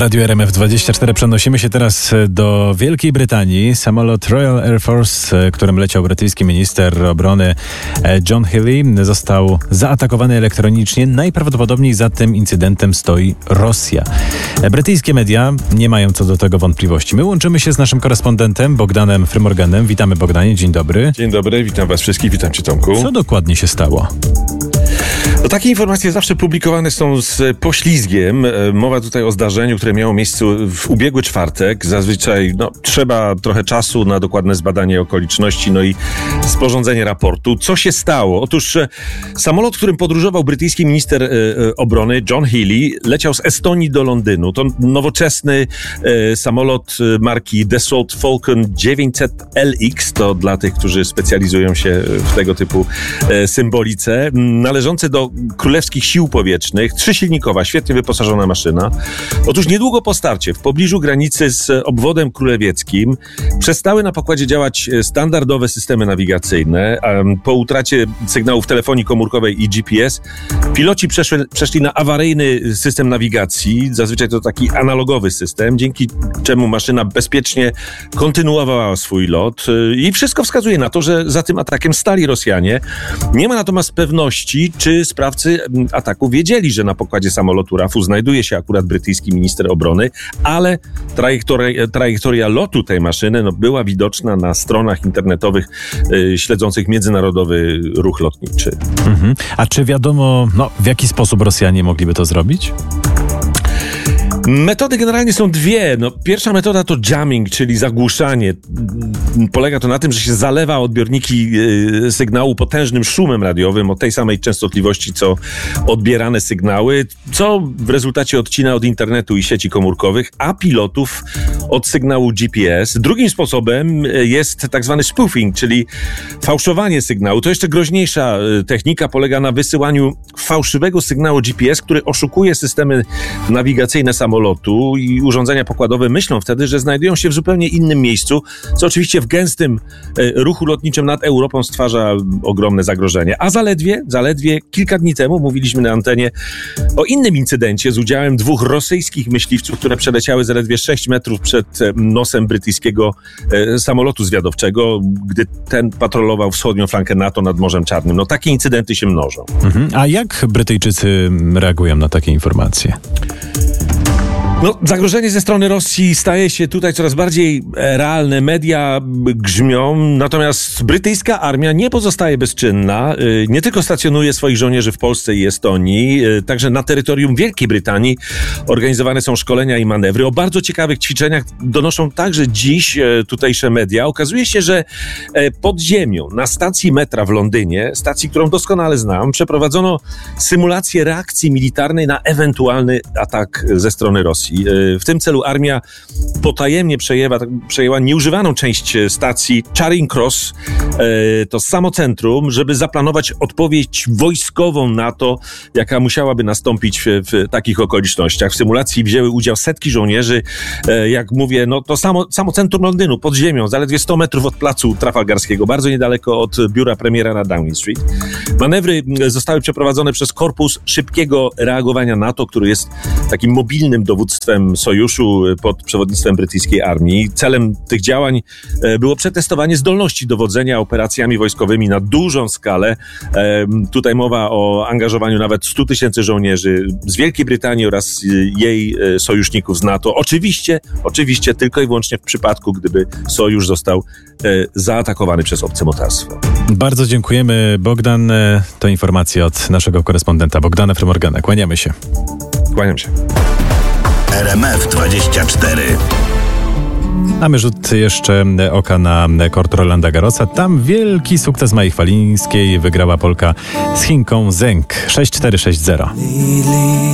Radiu RMF24 przenosimy się teraz do Wielkiej Brytanii. Samolot Royal Air Force, którym leciał brytyjski minister obrony John Healey, został zaatakowany elektronicznie. Najprawdopodobniej za tym incydentem stoi Rosja. Brytyjskie media nie mają co do tego wątpliwości. My łączymy się z naszym korespondentem Bogdanem Frymorganem. Witamy, Bogdanie, dzień dobry. Dzień dobry, witam was wszystkich, witam cię, Tomku. Co dokładnie się stało? No, takie informacje zawsze publikowane są z poślizgiem. Mowa tutaj o zdarzeniu, które miało miejsce w ubiegły czwartek. Zazwyczaj trzeba trochę czasu na dokładne zbadanie okoliczności, no i sporządzenie raportu. Co się stało? Otóż samolot, którym podróżował brytyjski minister obrony John Healey, leciał z Estonii do Londynu. To nowoczesny samolot marki Dassault Falcon 900LX. To dla tych, którzy specjalizują się w tego typu symbolice. Należący do Królewskich Sił Powietrznych, 3-silnikowa, świetnie wyposażona maszyna. Otóż niedługo po starcie, w pobliżu granicy z obwodem królewieckim, przestały na pokładzie działać standardowe systemy nawigacyjne. Po utracie sygnałów telefonii komórkowej i GPS, piloci przeszli na awaryjny system nawigacji, zazwyczaj to taki analogowy system, dzięki czemu maszyna bezpiecznie kontynuowała swój lot. I wszystko wskazuje na to, że za tym atakiem stali Rosjanie. Nie ma natomiast pewności, czy sprawcy ataku wiedzieli, że na pokładzie samolotu RAF-u znajduje się akurat brytyjski minister obrony, ale trajektoria lotu tej maszyny była widoczna na stronach internetowych śledzących międzynarodowy ruch lotniczy. A czy wiadomo, w jaki sposób Rosjanie mogliby to zrobić? Metody generalnie są dwie. Pierwsza metoda to jamming, czyli zagłuszanie. Polega to na tym, że się zalewa odbiorniki sygnału potężnym szumem radiowym o tej samej częstotliwości, co odbierane sygnały, co w rezultacie odcina od internetu i sieci komórkowych, a pilotów od sygnału GPS. Drugim sposobem jest tak zwany spoofing, czyli fałszowanie sygnału. To jeszcze groźniejsza technika, polega na wysyłaniu fałszywego sygnału GPS, który oszukuje systemy nawigacyjne samolotu i urządzenia pokładowe myślą wtedy, że znajdują się w zupełnie innym miejscu, co oczywiście w gęstym ruchu lotniczym nad Europą stwarza ogromne zagrożenie. A zaledwie kilka dni temu mówiliśmy na antenie o innym incydencie z udziałem 2 rosyjskich myśliwców, które przeleciały zaledwie 6 metrów przed nosem brytyjskiego samolotu zwiadowczego, gdy ten patrolował wschodnią flankę NATO nad Morzem Czarnym. Takie incydenty się mnożą. A jak Brytyjczycy reagują na takie informacje? Zagrożenie ze strony Rosji staje się tutaj coraz bardziej realne. Media grzmią, natomiast brytyjska armia nie pozostaje bezczynna. Nie tylko stacjonuje swoich żołnierzy w Polsce i Estonii, także na terytorium Wielkiej Brytanii organizowane są szkolenia i manewry. O bardzo ciekawych ćwiczeniach donoszą także dziś tutejsze media. Okazuje się, że pod ziemią, na stacji metra w Londynie, stacji, którą doskonale znam, przeprowadzono symulację reakcji militarnej na ewentualny atak ze strony Rosji. W tym celu armia potajemnie przejęła nieużywaną część stacji Charing Cross, to samo centrum, żeby zaplanować odpowiedź wojskową na to, jaka musiałaby nastąpić w takich okolicznościach. W symulacji wzięły udział setki żołnierzy. Jak mówię, to samo centrum Londynu, pod ziemią, zaledwie 100 metrów od placu Trafalgarskiego, bardzo niedaleko od biura premiera na Downing Street. Manewry zostały przeprowadzone przez Korpus Szybkiego Reagowania NATO, który jest takim mobilnym dowództwem sojuszu pod przewodnictwem brytyjskiej armii. Celem tych działań było przetestowanie zdolności dowodzenia operacjami wojskowymi na dużą skalę. Tutaj mowa o angażowaniu nawet 100 000 żołnierzy z Wielkiej Brytanii oraz jej sojuszników z NATO. Oczywiście tylko i wyłącznie w przypadku, gdyby sojusz został zaatakowany przez obce mocarstwo. Bardzo dziękujemy, Bogdan. To informacje od naszego korespondenta Bogdana Frymorgana. Kłaniamy się. Kłaniam się. RMF24. Mamy rzut jeszcze oka na kort Rolanda Garrosa. Tam wielki sukces Mai Chwalińskiej. Wygrała Polka z Chinką Zheng 6-4, 6-0.